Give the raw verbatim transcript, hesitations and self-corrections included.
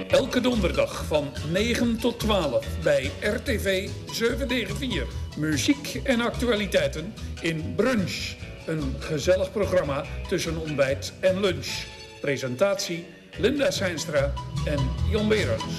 Elke donderdag van negen tot twaalf bij R T V zevenhonderdvier. Muziek en actualiteiten in Brunch. Een gezellig programma tussen ontbijt en lunch. Presentatie Linda Seinstra en Jon Berends.